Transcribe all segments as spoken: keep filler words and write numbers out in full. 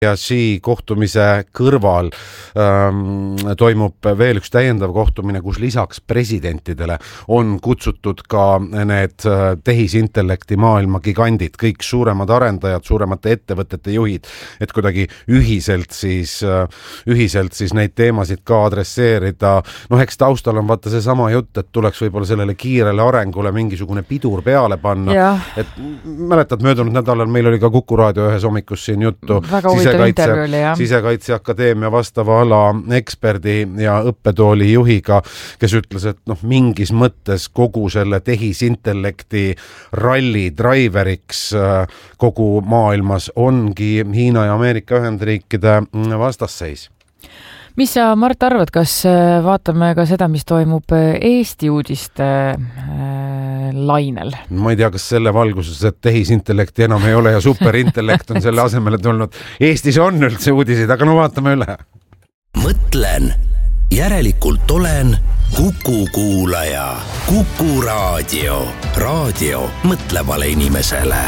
ja Xi kohtumise kõrval ähm, toimub veel üks täiendav kohtumine, kus lisaks presidentidele on kutsutud ka need tehisintellekti maailma gigandid, kõik suuremad arendajad, suuremate ettevõtete juhid, et kuidagi ühiselt siis, ühiselt siis neid teemasid ka adresseerida. Noh, eks taustal on vaata see sama jutt, et tuleks võib-olla sellele kiirele arengule mingisugune pidur peale panna. Ja. Et mäletad, möödunud nädalal meil oli ka Kuku raadio ühes hommikus siin juttu. Väga Sisekaitse, Sisekaitseakadeemia vastava ala eksperdi ja õppetooli juhiga, kes ütles, et noh, mingis mõttes kogu selle tehisintellekti ralli driveriks kogu maailmas ongi Hiina ja Ameerika Ühendriikide vastasseis. Mis sa, Mart, arvad, kas vaatame ka seda, mis toimub Eesti uudiste lainel? Ma ei tea, kas selle valguses, et tehisintellekti enam ei ole ja superintellekt on selle asemele tulnud. Eestis on üldse uudiseid, aga no vaatame üle. Mõtlen, järelikult olen Kuku kuulaja. Kuku raadio. Raadio mõtlevale inimesele.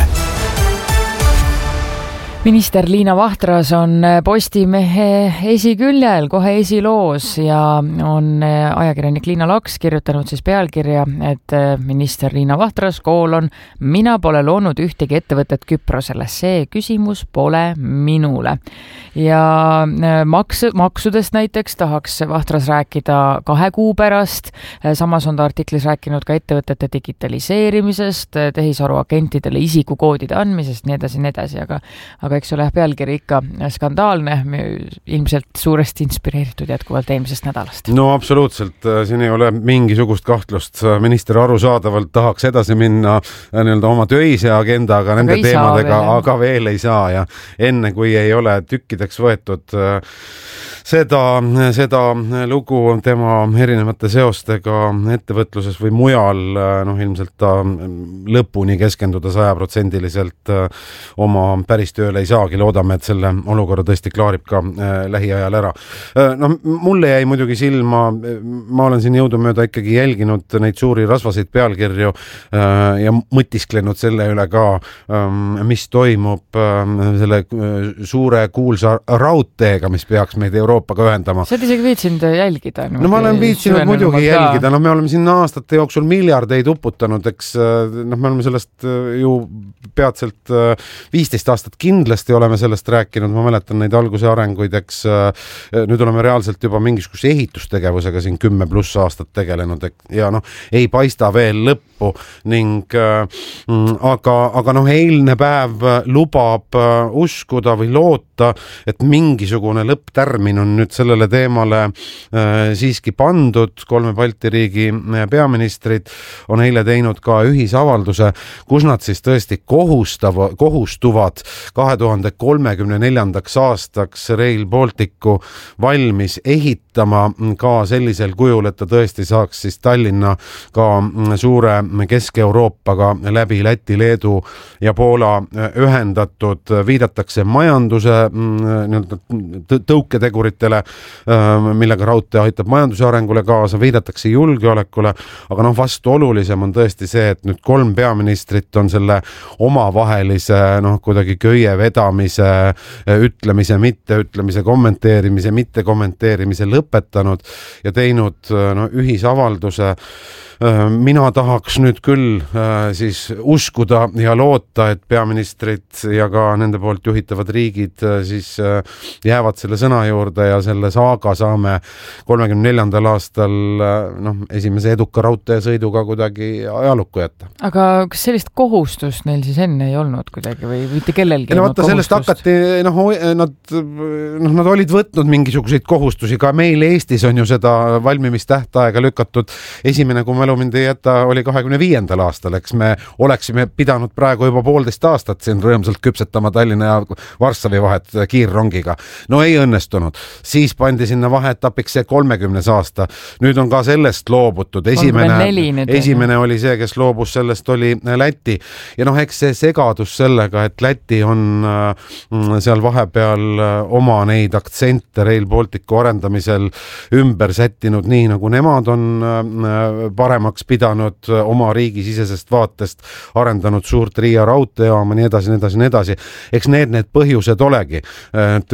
Minister Liina Vahtras on Postimehe esiküljel, kohe esiloos ja on ajakirjanik Liina Laks kirjutanud siis pealkirja, et minister Liina Vahtras koolon, mina pole loonud ühtegi ettevõtet Küprosele, see küsimus pole minule. Ja maks, maksudest näiteks tahaks Vahtras rääkida kahe kuu pärast, samas on ta artiklis rääkinud ka ettevõtete digitaliseerimisest, tehisaru agentidele isikukoodide andmisest, nii edasi, nii edasi, aga, aga eks ole pealkiri ikka skandaalne, ilmselt suuresti inspireeritud jätkuvalt eelmisest nädalast. No absoluutselt, siin ei ole mingisugust kahtlust. Minister arusaadavalt tahaks edasi minna nii-öelda oma töise agendaga nende aga teemadega, veel, aga veel ei saa ja enne kui ei ole tükkideks võetud seda, seda lugu tema erinevate seostega ettevõtluses või mujal, noh ilmselt ta lõpuni keskenduda sajaprotsendiliselt oma päris tööle ei saagi, loodame, et selle olukorra tõesti klaarib ka äh, lähiajal ära. Äh, no, mulle jäi muidugi silma, ma olen siin jõudumööda ikkagi jälginud neid suuri rasvaseid pealkirju äh, ja mõtisklenud selle üle ka, äh, mis toimub äh, selle äh, suure kuulsa raudteega, mis peaks meid Euroopaga ühendama. Sa oled isegi viitsinud jälgida? No ma olen viitsinud muidugi jälgida, no me oleme siin aastate jooksul miljardeid uputanud, eks noh, me oleme sellest ju peatselt viisteist aastat kindlasti oleme sellest rääkinud, ma mäletan neid alguse arenguid, eks nüüd oleme reaalselt juba mingisuguse ehitustegevusega siin kümme pluss aastat tegelenud ja noh, ei paista veel lõppu ning aga, aga noh, eilne päev lubab uskuda või loota, et mingisugune lõpptärmin on nüüd sellele teemale siiski pandud. Kolme Balti riigi peaministrid on eile teinud ka ühisavalduse, kus nad siis tõesti kohustava, kohustuvad kahe tuhande kolmekümne neljandaks aastaks Rail Balticu valmis ehitama ka sellisel kujul, et ta tõesti saaks siis Tallinna ka suure Kesk-Euroopaga läbi Läti, Leedu ja Poola ühendatud. Viidatakse majanduse tõuketeguritele, millega raudtee aitab majanduse arengule kaasa, viidatakse julgeolekule, aga noh, vastu olulisem on tõesti see, et nüüd kolm peaministrit on selle omavahelise noh, kuidagi köie vedamise, ütlemise, mitteütlemise, kommenteerimise, mittekommenteerimise lõpetanud ja teinud no, ühisavalduse. Mina tahaks nüüd küll siis uskuda ja loota, et peaministrid ja ka nende poolt juhitavad riigid siis jäävad selle sõna juurde ja selle saaga saame kolmekümne neljandal aastal noh, esimese eduka raudteesõiduga kuidagi ajalukku jätta. Aga kas sellist kohustust neil siis enne ei olnud kuidagi või mitte kellelgi? No vaata, sellest hakati, noh, nad, noh, nad olid võtnud mingisuguseid kohustusi, ka meil Eestis on ju seda valmimistähtaega lükatud. Esimene, kui mälu mind ei jäta, oli kahekümne viiendal aastal, eks me oleksime pidanud praegu juba poolteist aastat siin rõõmsalt küpsetama Tallinna ja Varssavi vahet kiirrongiga. No ei õnnestunud. Siis pandi sinna vaheetapiks see kolmekümnes aasta. Nüüd on ka sellest loobutud. Esimene, esimene oli see, kes loobus sellest, oli Läti. Ja noh, eks see segadus sellega, et Läti on seal vahepeal oma neid aktsente Rail Balticu arendamisel ümber sättinud nii, nagu nemad on parem paremaks pidanud oma riigisisesest vaatest, arendanud suurt Riia raudteejaama, nii edasi, nii edasi, nii edasi. Eks need need põhjused olegi. midagi. et